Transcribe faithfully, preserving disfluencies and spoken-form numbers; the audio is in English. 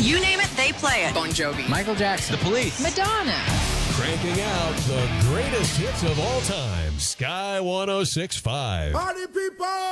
You name it, they play it. Bon Jovi. Michael Jackson. The Police. Madonna. Cranking out the greatest hits of all time. Sky one oh six point five. Party people!